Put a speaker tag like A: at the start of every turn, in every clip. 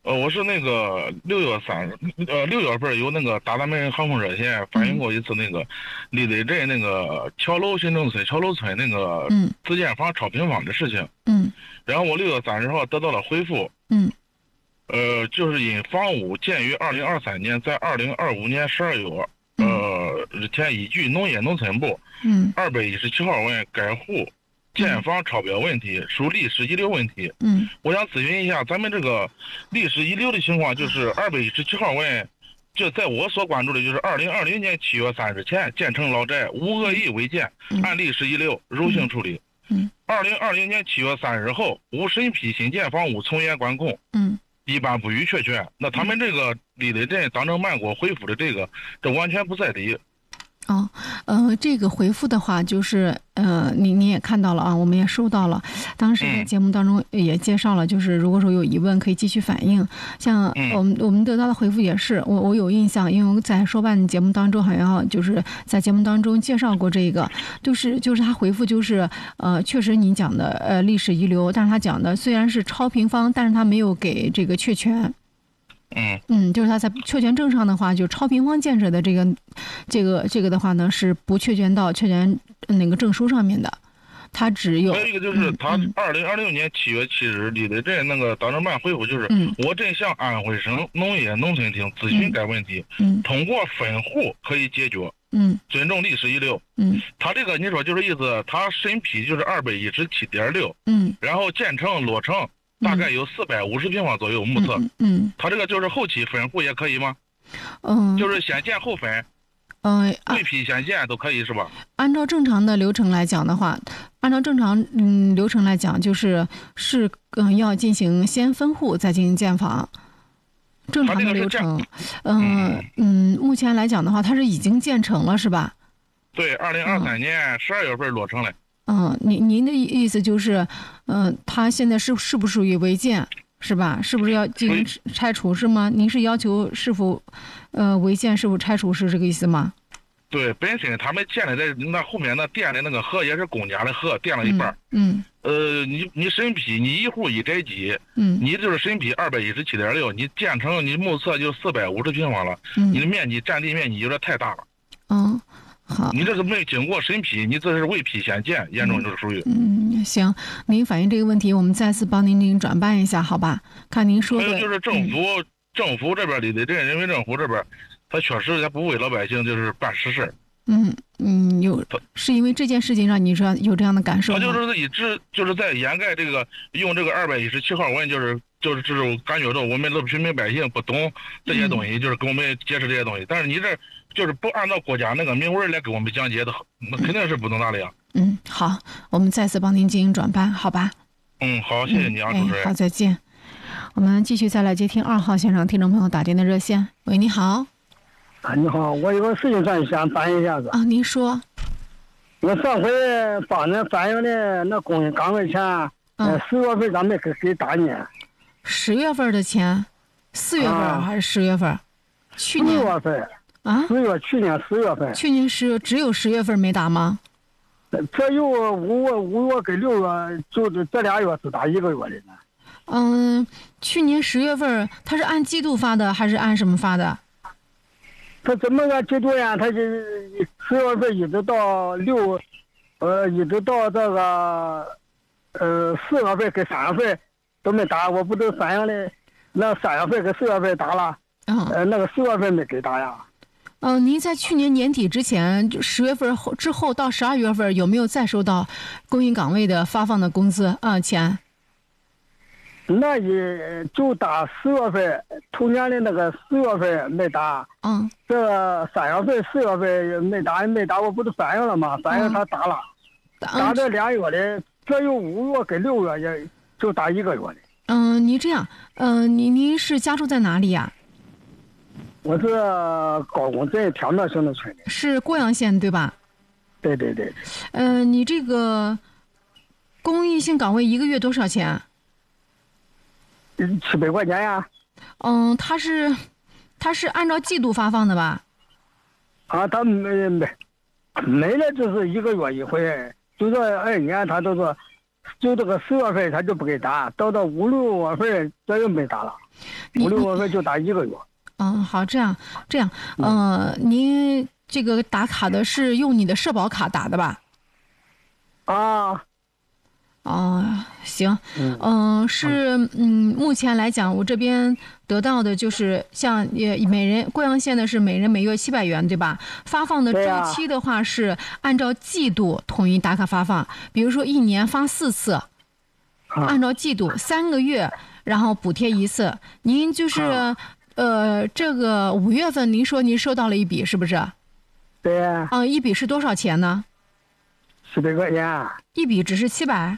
A: 我是那个6月份由那个大咱们航空热线反映过一次那个丽水镇那个新城村桥楼村那个自建房超平方的事情。然后我6月30号得到了回复。就是因房屋建于2023年，在2025年12月，日前依据农业农村部217号问该户建房超标问题属历史遗留问题。我想咨询一下，咱们这个历史遗留的情况，就是217号问，这在我所关注的就是2020年7月30日前建成老宅，无恶意违建，按历史遗留如性处理。2020年7月30日后，无审批新建房屋从严管控。一般不予确权。那他们这个丽水镇党政办给我回复的这完全不在理。
B: 这个回复的话，就是你也看到了啊，我们也收到了。当时在节目当中也介绍了，就是如果说有疑问可以继续反映。像我们得到的回复也是，我有印象，因为我在说办节目当中好像就是在节目当中介绍过这个，就是他回复就是确实你讲的历史遗留，但是他讲的虽然是超平方，但是他没有给这个确权。就是他在确权证上的话，就超平方建设的这个的话呢，是不确权到确权那个证书上面的，他只有。
A: 还有一个就是他2026年7月7日丽水镇那个党政办回复就是，我镇向安徽省农业农村厅咨询该问题，通过分户可以解决，尊重历史遗留。他这个你说就是意思，他审批就是217.6，然后建成落成。大概有450平方左右目测。他这个就是后期分户也可以吗？就是先建后分。未批先建都可以是吧？
B: 按照正常的流程来讲的话，流程来讲就是要进行先分户再进行建房。正常的流程。目前来讲的话，它是已经建成了是吧？
A: 对，2023年12月份落成了。
B: 您的意思就是，他现在是不属于违建，是吧？是不是要进行拆除是吗？您是要求是否，违建是否拆除是这个意思吗？
A: 对，本身他们建的那后面那垫的那个河也是公家的河，垫了一半。你审批你一户一宅基，你就是审批217.6，你建成你目测就450平方了，你的占地面积有点太大了。
B: 好，
A: 你这个没经过审批，你这是未批先建，严重就是属于。
B: 行，您反映这个问题，我们再次帮您转办一下，好吧？看您说的。
A: 还有就是政府这边丽水镇人民政府这边，他确实他不为老百姓就是办实事。
B: 是因为这件事情让你说有这样的感受吗？
A: 他就是一直就是在掩盖这个，用这个217号文，就是感觉到我们平民百姓不懂这些东西，就是给我们解释这些东西。但是你这就是不按照国家那个明文来给我们讲解的，那肯定是不能拿的呀。
B: 好，我们再次帮您进行转办，好吧？
A: 好，谢谢你啊，主持人。
B: 好，再见。我们继续再来接听2号线上听众朋友打进的热线。喂，你好。
C: 你好，我有个事情想反映一下子。
B: 您说。
C: 我上回帮人反映的那公益岗位钱，10月份咱没给打呢。
B: 10月份的钱，4月份还是10月份？去年。4
C: 月份。去年10月份。
B: 去年只有10月份没打吗？
C: 这有5月跟6月，就是这2月只打1个月的呢。
B: 去年10月份他是按季度发的还是按什么发的？
C: 他怎么个季度呀？他是10月份一直到一直到这个4月份跟3月份都没打，我不都反映的那3月份跟4月份打了，那个4月份没给打呀。
B: 您在去年年底之前，就10月份之后到12月份，有没有再收到公益岗位的发放的工资钱？
C: 那也就打10月份，头年的那个4月份没打。这3月份、4月份没打，我不是反映了吗？反映他打了，打这2月的，这有5月跟6月也就打1个月的。
B: 你这样，您是家住在哪里呀？
C: 我是高公镇天乐行政村的。是
B: 贵阳县对吧？
C: 对对对。
B: 你这个公益性岗位一个月多少钱
C: ？700块钱呀。
B: 他是按照季度发放的吧？
C: 他没了，就是1个月一回，就说2年他都是就这个10月份他就不给打，到5、6月份这又没打了，5、6月份就打1个月。
B: 好，这样，您这个打卡的是用你的社保卡打的吧？行，目前来讲，我这边得到的就是像贵阳县的是每人每月700元，对吧？发放的周期的话是按照季度统一打卡发放，比如说1年发4次，按照季度3个月，然后补贴1次。您就是这个5月份，您说您收到了一笔，是不是？
C: 对。
B: 一笔是多少钱呢
C: ？700块钱。
B: 一笔只是700。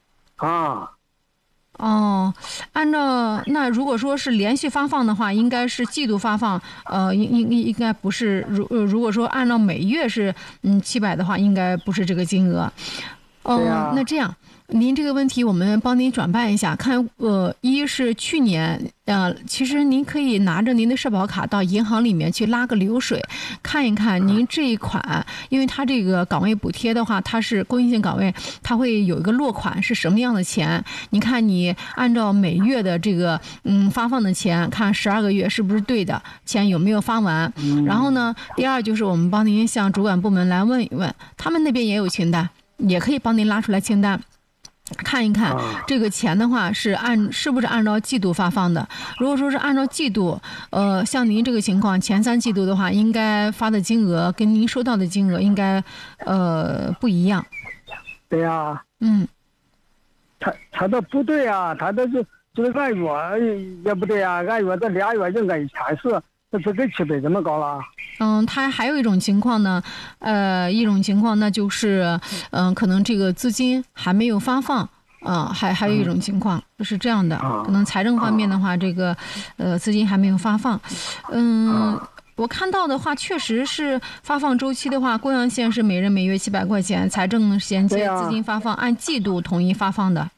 B: 按照那如果说是连续发放的话，应该是季度发放，应该不是。如果说按照每月是700的话，应该不是这个金额。那这样。您这个问题我们帮您转办一下，看一是去年其实您可以拿着您的社保卡到银行里面去拉个流水，看一看您这一款，因为它这个岗位补贴的话，它是公益性岗位，它会有一个落款是什么样的钱，你看你按照每月的这个发放的钱，看12个月是不是对的，钱有没有发完。然后呢，第二就是我们帮您向主管部门来问一问，他们那边也有清单，也可以帮您拉出来清单。看一看这个钱的话是不是按照季度发放的？如果说是按照季度，像您这个情况，前3季度的话，应该发的金额跟您收到的金额应该不一样。
C: 对呀。他这不对啊，他这就是按月也不对啊，按月这2月应该1040，这只给700这么高了。
B: 它还有一种情况呢，那就是可能这个资金还没有发放，还有一种情况是这样的，可能财政方面的话，这个资金还没有发放。我看到的话，确实是发放周期的话，贵阳县是每人每月700块钱，财政衔接资金发放按季度统一发放的。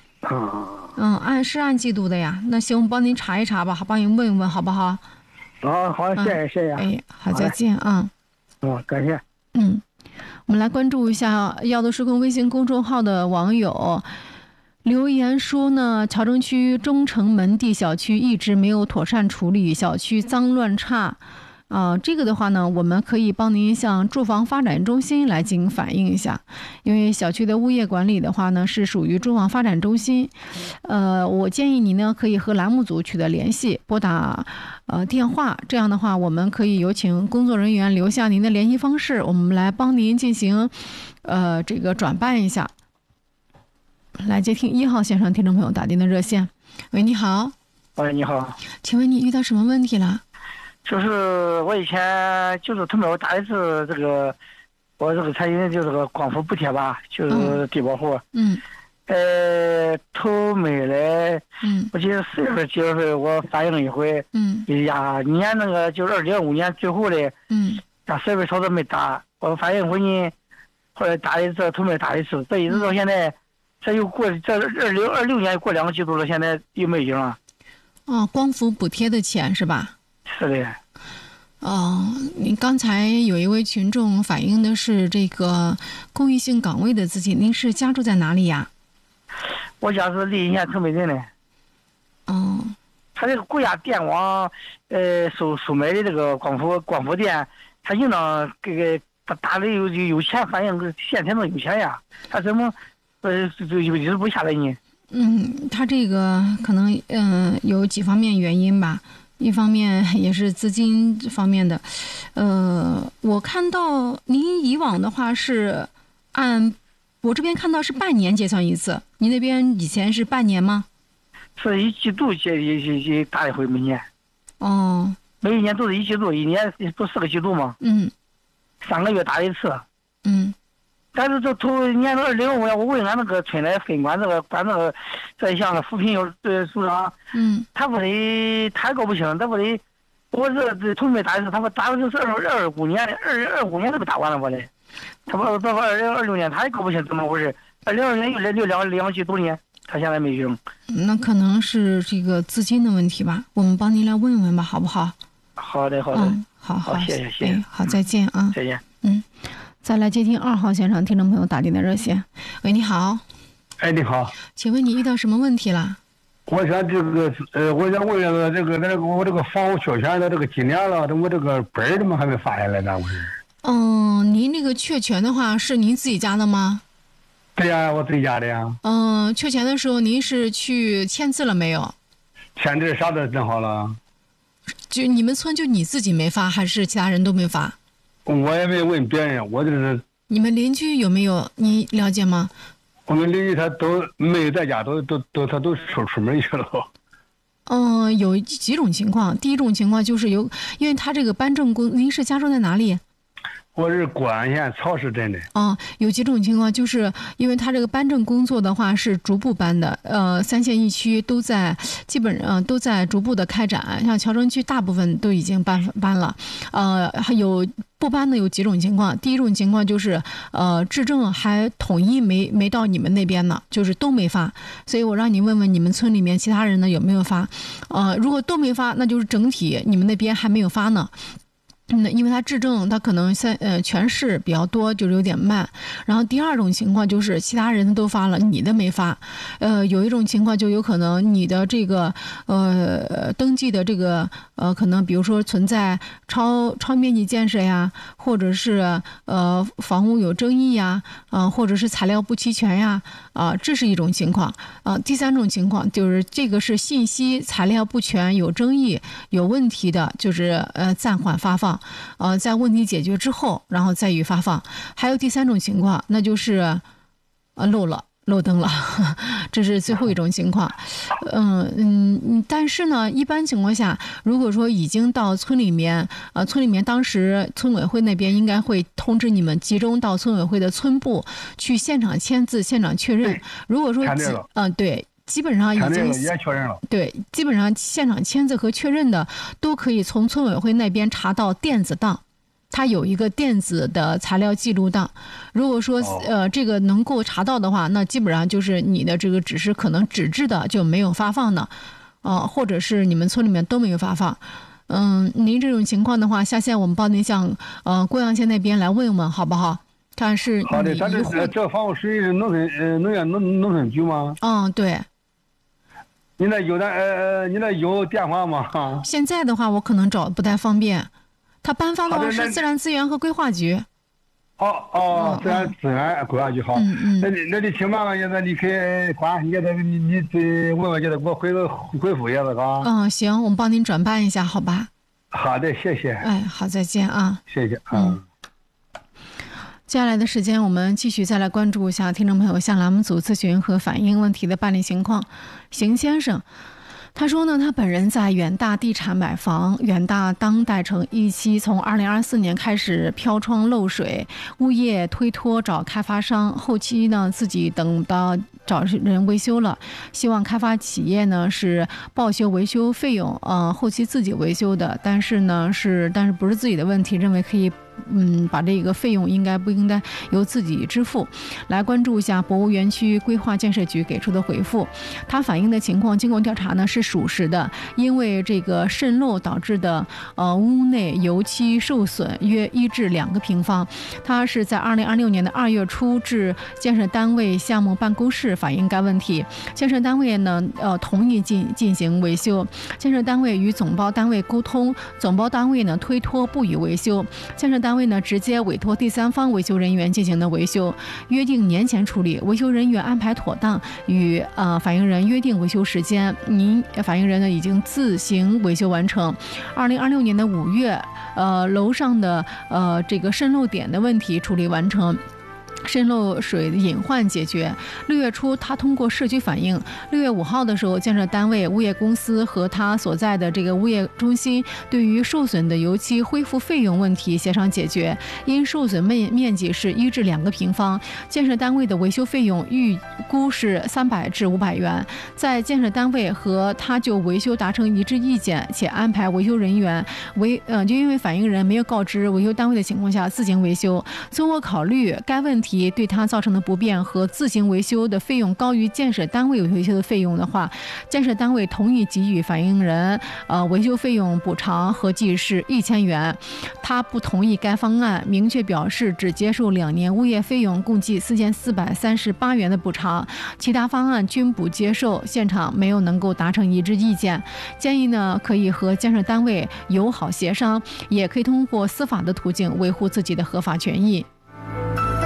B: 按季度的呀。那行，我帮您查一查吧，帮您问一问，好不好？
C: 好，谢谢。
B: 好，再见啊。
C: 感谢。
B: 我们来关注一下要的时空微信公众号的网友留言说呢，桥城区中城门地小区一直没有妥善处理，小区脏乱差。这个的话呢，我们可以帮您向住房发展中心来进行反映一下，因为小区的物业管理的话呢是属于住房发展中心。我建议您呢可以和栏目组取得联系，拨打电话，这样的话我们可以有请工作人员留下您的联系方式，我们来帮您进行这个转办一下。来接听1号线上听众朋友打进的热线。喂，你好。
C: 喂，你好。
B: 请问你遇到什么问题了？
C: 就是我以前就是他们我打一次这个，我这个参与就这个光伏补贴吧，就是低保户。头没来。我记得4月份、7月份我反映了一回。呀，年那个就是2005年最后的。10月头都没打，我反映回你，后来打一次，头没打一次，这一直到现在，这又过这2026年又过2个季度了，现在又没影了。
B: 光伏补贴的钱是吧？
C: 是的。
B: 您刚才有一位群众反映的是这个公益性岗位的资金，您是家住在哪里呀？
C: 我家是历县城北镇的。他这个国家电网收买的这个光伏电，他应当这个打的有钱，反映县才能有钱呀，他怎么就一直不下来呢？
B: 他这个可能有几方面原因吧。一方面也是资金方面的，我看到您以往的话是我这边看到是半年结算一次，您那边以前是半年吗？
C: 是一季度打一回，每年。每一年都是一季度，一年不4个季度吗？3个月打一次。但是这头年的2005年，我问俺那个村的分管管这一项的扶贫组长，他不得，他搞不清，他不得，我这头没打一次，他说打的就是25年都没打完了我嘞，他说2026年他也搞不清怎么回事，22年又两个季度呢，他现在没用。
B: 那可能是这个资金的问题吧，我们帮您来问问吧，好不好？
C: 好的。
B: 好，
C: 谢谢。
B: 好，再见啊。
C: 再见。
B: 再来接听2号线上听众朋友打进的热线。喂，你好。
C: 哎，你好，
B: 请问你遇到什么问题了？
C: 我想我想问一下我这个房屋确权的这个几年了，我这个本儿怎么还没发下来呢？我是。
B: 您这个确权的话是您自己家的吗？
C: 对呀，我自己家的呀。
B: 确权的时候您是去签字了没有？
C: 签字啥的整好了。
B: 就你们村就你自己没发，还是其他人都没发？
C: 我也没问别人，我就是。
B: 你们邻居有没有？你了解吗？
C: 我们邻居他都没在家，他都出门去了。
B: 有几种情况。第一种情况就是因为他这个颁证您是家住在哪里？
C: 我是固安县曹氏镇的。
B: 有几种情况，就是因为他这个颁证工作的话是逐步颁的，三县一区基本上都在逐步的开展，像谯城区大部分都已经颁了，还有不颁的有几种情况。第一种情况就是质证还统一没到你们那边呢，就是都没发，所以我让你问问你们村里面其他人呢有没有发，如果都没发，那就是整体你们那边还没有发呢。因为它质证，它可能全市比较多，就是有点慢。然后第二种情况就是其他人都发了，你的没发。有一种情况就有可能你的这个登记的这个可能比如说存在超面积建设呀，或者是房屋有争议呀，或者是材料不齐全呀，这是一种情况。第三种情况就是这个是信息材料不全、有争议、有问题的，就是暂缓发放。在问题解决之后，然后再予发放。还有第三种情况，那就是漏灯了，这是最后一种情况。但是呢，一般情况下，如果说已经到村里面，村里面当时村委会那边应该会通知你们集中到村委会的村部去现场签字、现场确认。如果说对。基本上已经
C: 也确认了，
B: 对，基本上现场签字和确认的都可以从村委会那边查到电子档，它有一个电子的材料记录档。如果说这个能够查到的话，那基本上就是你的这个只是可能纸质的就没有发放的，或者是你们村里面都没有发放。您这种情况的话，下线我们帮您向贵阳县那边来问问好不好？看是
C: 好的，咱这房屋属于农村局吗？
B: 对。
C: 你那有电话吗？
B: 现在的话我可能找不太方便，他颁发的话是自然资源和规划局。
C: 自然资源规划局好。那你请麻烦一下，你可以你问问，给我回复一下子啊。
B: 行，我们帮您转办一下，好吧？
C: 好的，谢谢。
B: 好，再见啊。
C: 谢谢
B: 接下来的时间，我们继续再来关注一下听众朋友向栏目组咨询和反映问题的办理情况。邢先生，他说呢，他本人在远大地产买房，远大当代城一期从2024年开始飘窗漏水，物业推脱找开发商，后期呢自己等到找人维修了，希望开发企业呢是报销维修费用，后期自己维修的，但是不是自己的问题，认为可以把这个费用不应该由自己支付。来关注一下博物园区规划建设局给出的回复，他反映的情况经过调查呢是属实的，因为这个渗漏导致的屋内油漆受损约1至2个平方。他是在2026年的2月初至建设单位项目办公室反映该问题，建设单位呢同意进行维修，建设单位与总包单位沟通，总包单位呢推脱不予维修，建设单位呢直接委托第三方维修人员进行的维修，约定年前处理，维修人员安排妥当，与反映人约定维修时间，反映人呢已经自行维修完成。2026年的5月，楼上的这个渗漏点的问题处理完成，渗漏水隐患解决。6月初，他通过社区反映，6月5号的时候，建设单位、物业公司和他所在的这个物业中心对于受损的油漆恢复费用问题协商解决。因受损面积是1至2个平方，建设单位的维修费用预估是300至500元。在建设单位和他就维修达成一致意见，且安排维修人员就因为反映人没有告知维修单位的情况下自行维修。综合考虑该问题题对他造成的不便和自行维修的费用高于建设单位维修的费用的话，建设单位同意给予反映人维修费用补偿，合计是1000元。他不同意该方案，明确表示只接受2年物业费用共计4438元的补偿，其他方案均不接受。现场没有能够达成一致意见，建议呢可以和建设单位友好协商，也可以通过司法的途径维护自己的合法权益。